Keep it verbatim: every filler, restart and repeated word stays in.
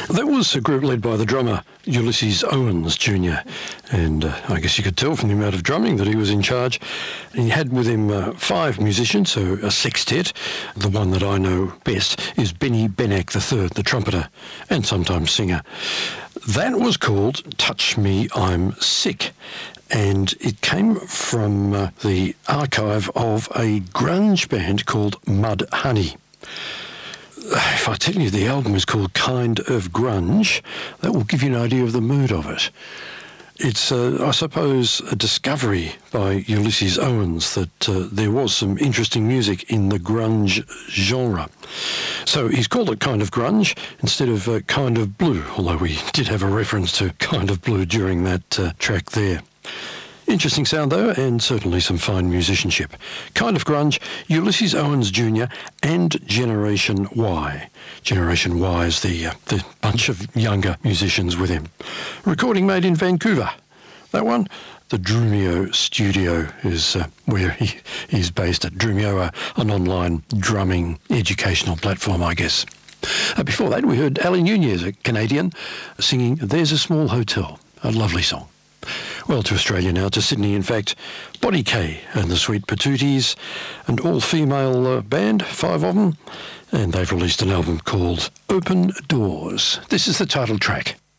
That was a group led by the drummer Ulysses Owens Junior And uh, I guess you could tell from the amount of drumming that he was in charge. And he had with him uh, five musicians, so a sextet. The one that I know best is Benny Benack the third, the trumpeter and sometimes singer. That was called Touch Me, I'm Sick. And it came from uh, the archive of a grunge band called Mudhoney. If I tell you the album is called Kind of Grunge, that will give you an idea of the mood of it. It's, uh, I suppose, a discovery by Ulysses Owens that uh, there was some interesting music in the grunge genre. So he's called it Kind of Grunge instead of uh, Kind of Blue, although we did have a reference to Kind of Blue during that uh, track there. Interesting sound, though, and certainly some fine musicianship. Kind of Grunge, Ulysses Owens Junior and Generation Y. Generation Y is the, uh, the bunch of younger musicians with him. Recording made in Vancouver. That one, the Drumeo Studio, is uh, where he, he's based at. Drumeo, uh, an online drumming educational platform, I guess. Uh, before that, we heard Ali Nunez, a Canadian, singing There's a Small Hotel, a lovely song. Well, to Australia now, to Sydney, in fact. Bonnie Kay and the Sweet Patooties, an all-female uh, band, five of them, and they've released an album called Open Doors. This is the title track.